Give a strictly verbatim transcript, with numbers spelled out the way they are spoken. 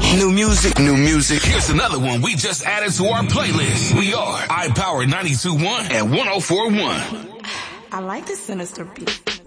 New music, new music. Here's another one we just added to our playlist. We are iPower ninety-two point one and one oh four point one. I like this sinister beat.